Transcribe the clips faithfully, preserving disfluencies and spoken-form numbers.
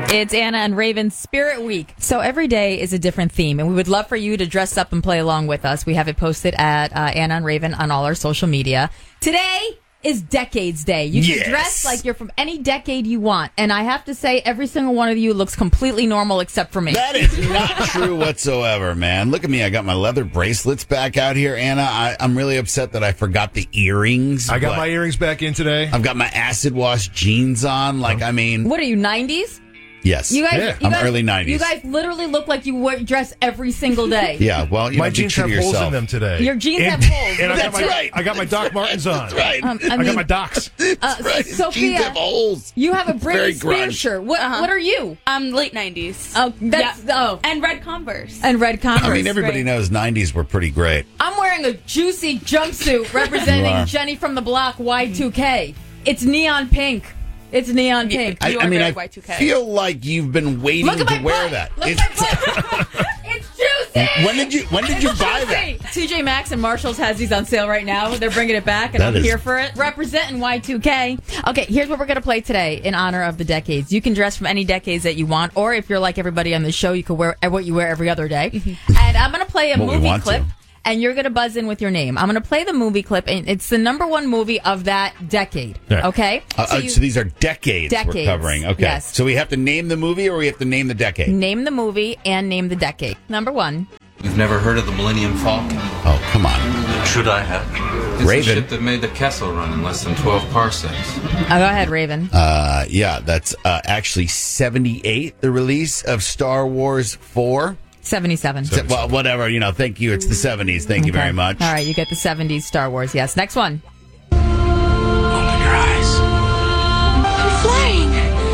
It's Anna and Raven's Spirit Week. So every day is a different theme, and we would love for you to dress up and play along with us. We have it posted at uh, Anna and Raven on all our social media. Today is Decades Day. You can Yes. dress like you're from any decade you want. And I have to say, every single one of you looks completely normal except for me. That is not true whatsoever, man. Look at me. I got my leather bracelets back out here, Anna. I, I'm really upset that I forgot the earrings. I got but my earrings back in today. I've got my acid wash jeans on. Like, I mean, What are you, nineties? yes. You guys, Yeah. you I'm guys, early nineties. You guys literally look like you wear dress every single day. Yeah, well, you My know, be jeans true have to holes yourself. in them today. Your jeans and, have holes. And I got That's my, right. I got my Doc Martens on. That's right. Um, I I, mean, got my Docs. That's uh, right. His Sophia, jeans have holes. you have a Very Britney Spears grunge. shirt. What, Uh-huh. what are you? Um, late nineties. Oh, that's, oh. And red Converse. And red Converse. I mean, everybody Great. knows nineties were pretty great. I'm wearing a juicy jumpsuit You representing are. Jenny from the Block Y two K. It's neon pink. It's neon pink. I, You I are mean, very I Y two K. feel like you've been waiting Look at to my wear butt. that. Look It's- at my butt. It's juicy. when did you When did you buy that? T J Maxx and Marshalls has these on sale right now. They're bringing it back, and That I'm is- here for it. Representing Y two K. Okay, here's what we're going to play today in honor of the decades. You can dress from any decades that you want, or if you're like everybody on the show, you can wear what you wear every other day. And I'm going to play a What we movie want clip. to. And you're going to buzz in with your name. I'm going to play the movie clip, and it's the number one movie of that decade. Yeah. Okay? Uh, uh, you so these are decades, we're Decades, covering. Okay. yes. So we have to name the movie, or we have to name the decade? name the movie and name the decade. Number one. You've never heard of the Millennium Falcon? Oh, come on. Should I have? It's Raven. the ship that made the Kessel run in less than twelve parsecs. Oh, go ahead, Raven. Uh, yeah, that's uh, actually seventy-eight, the release of Star Wars four. seventy-seven. Se- Well, whatever, you know, thank you. It's the seventies. Thank you Okay. very much. All right, you get the seventies Star Wars. Yes. Next one. Open your eyes. I'm flying.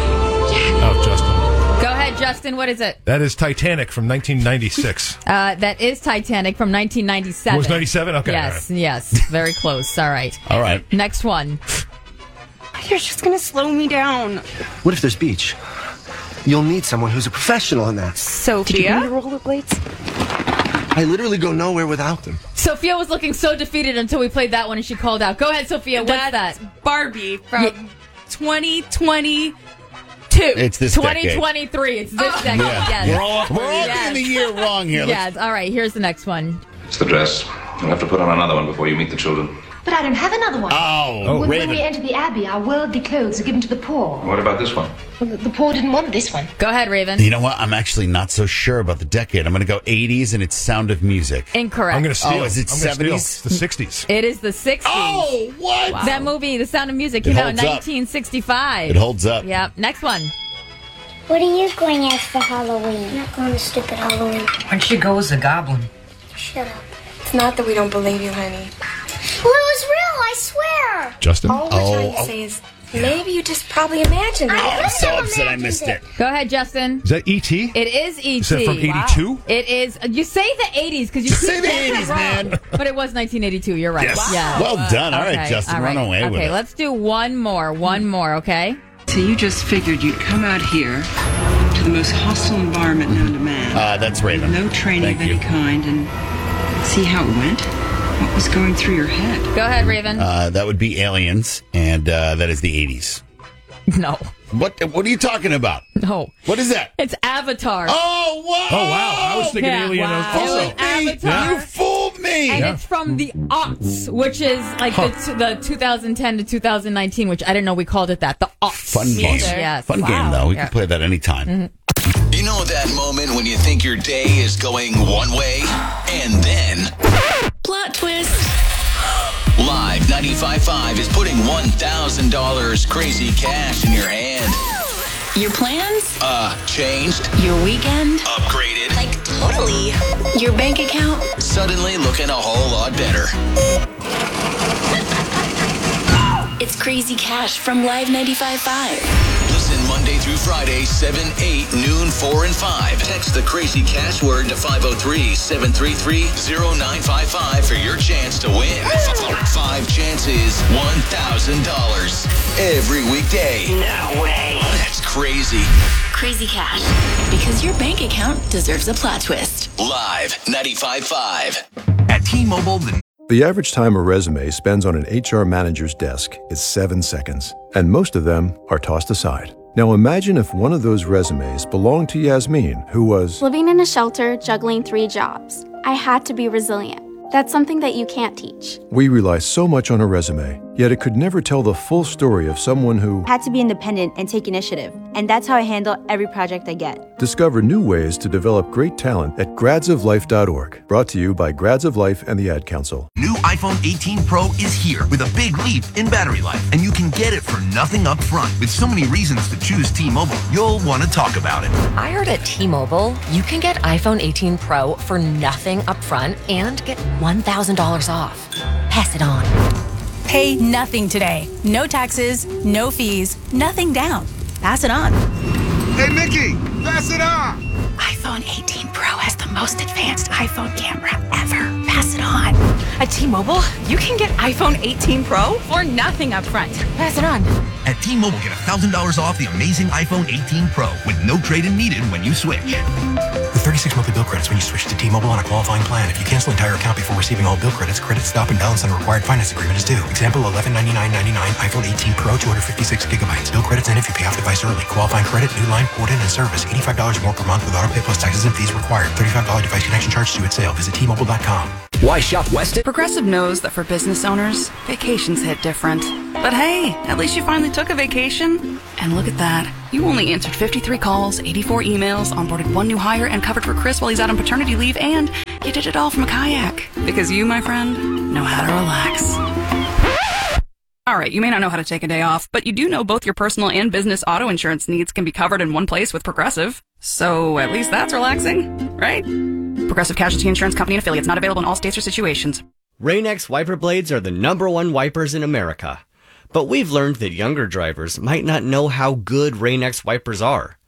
Oh, Justin. Go ahead, Justin. What is it? That is Titanic from nineteen ninety-six. Uh, that is Titanic from nineteen ninety-seven. It was ninety-seven? Okay. Yes, yes. Very close. All right. All right. Next one. You're just gonna slow me down. What if there's beach? You'll need someone who's a professional in that. Sophia? rollerblades? I literally go nowhere without them. Sophia was looking so defeated until we played that one and she called out. Go ahead, Sophia. What's That's that? Barbie from Yeah. twenty twenty-two. It's this twenty decade. twenty-three. It's this decade. Yeah. Yes. We're all, we're all Yes. getting the year wrong here. Let's- Yes. All right. Here's the next one. It's the dress. You'll have to put on another one before you meet the children. But I don't have another one. Oh, when, when Raven. we enter the Abbey, our worldly clothes are given to the poor. What about this one? Well, the, the poor didn't want this one. Go ahead, Raven. You know what? I'm actually not so sure about the decade. I'm going to go eighties, and it's Sound of Music. Incorrect. I'm going to steal. Oh, is it I'm gonna steal. seventies? It's the sixties. It is the sixties. Oh, what? That movie, The Sound of Music, It came out in holds up. nineteen sixty-five. It holds up. Yep. Next one. What are you going as for Halloween? I'm not going to stupid Halloween. Why don't you go as a goblin? Shut up. It's not that we don't believe you, honey. Well, it was real, I swear. Justin? All we're Oh, trying to oh. say is maybe you just probably imagined it. I'm so never upset I imagined missed it. Go ahead, Justin. Is that E T? It is E T. Is that from eighty-two? It is. You say the eighties because you Say the keep getting it eighties, wrong. man. But it was nineteen eighty-two. You're right. Yes. Yeah. Well done. All right, Okay, Justin. all Run right. away with Okay, it. let's do one more. One more. Okay. So you just figured you'd come out here to the most hostile environment known to man. Uh, that's Raven. No training Thank of you. any kind and see how it went? What was going through your head? Go ahead, Raven. Uh, that would be Aliens, and uh, that is the eighties. no. What What are you talking about? No. What is that? It's Avatar. Oh, wow. Oh, wow. I was thinking Yeah, Alien wow. also. It was Avatar. You fooled me. And Yeah. it's from the aughts, which is like the, t- the two thousand ten to two thousand nineteen, which I didn't know we called it that. The aughts. Fun game. Yes. Fun Wow. game, though. We Yeah. can play that anytime. Mm-hmm. You know that moment when you think your day is going one way and then Plot twist. Live ninety-five point five is putting one thousand dollars crazy cash in your hand. Your plans? Uh, changed, Your weekend? upgraded, Like totally. Your bank account? suddenly looking a whole lot better. It's Crazy Cash from Live ninety-five point five. Listen Monday through Friday, seven, eight, noon, four, and five. Text the crazy cash word to five oh three, seven three three, oh nine five five for your chance to win. Five chances, one thousand dollars. Every weekday. No way. That's crazy. Crazy Cash. Because your bank account deserves a plot twist. Live ninety-five point five. At T-Mobile, the The average time a resume spends on an H R manager's desk is seven seconds, and most of them are tossed aside. Now imagine if one of those resumes belonged to Yasmin, who was living in a shelter, juggling three jobs. I had to be resilient. That's something that you can't teach. We rely so much on a resume, yet it could never tell the full story of someone who had to be independent and take initiative. And that's how I handle every project I get. Discover new ways to develop great talent at grads of life dot org. Brought to you by Grads of Life and the Ad Council. New iPhone eighteen Pro is here with a big leap in battery life, and you can get it for nothing up front. With so many reasons to choose T-Mobile, you'll want to talk about it. I heard at T-Mobile, you can get iPhone eighteen Pro for nothing up front and get one thousand dollars off. Pass it on. Pay nothing today. No taxes, no fees, nothing down. Pass it on. Hey, Mickey, pass it on. iPhone eighteen Pro has the most advanced iPhone camera ever. Pass it on. At T-Mobile, you can get iPhone eighteen Pro For nothing up front. Pass it on. At T-Mobile, get one thousand dollars off the amazing iPhone eighteen Pro with no trade-in needed when you switch. With thirty-six monthly bill credits when you switch to T-Mobile on a qualifying plan. If you cancel entire account before receiving all bill credits, credit stop and balance on a required finance agreement is due. Example, eleven ninety-nine ninety-nine iPhone eighteen Pro, two hundred fifty-six gigabytes. Bill credits end if you pay off device early. Qualifying credit, new line, port in, and service. eighty-five dollars more per month with auto pay plus taxes and fees required. thirty-five dollars device connection charge due at sale. Visit T Mobile dot com. Why shop Weston? Progressive knows that for business owners, vacations hit different. But hey, at least you finally took a vacation. And look at that. You only answered fifty-three calls, eighty-four emails, onboarded one new hire, and covered for Chris while he's out on paternity leave, and you did it all from a kayak. Because you, my friend, know how to relax. All right, you may not know how to take a day off, but you do know both your personal and business auto insurance needs can be covered in one place with Progressive. So at least that's relaxing, right? Progressive Casualty Insurance Company and affiliates, not available in all states or situations. Rain-X wiper blades are the number one wipers in America. But we've learned that younger drivers might not know how good Rain-X wipers are.